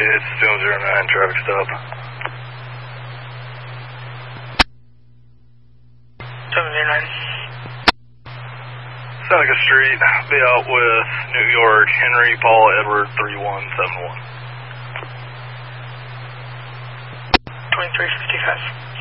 It's 209 traffic stop. 709. Seneca Street, be out with New York, Henry Paul Edward 3171. 2355.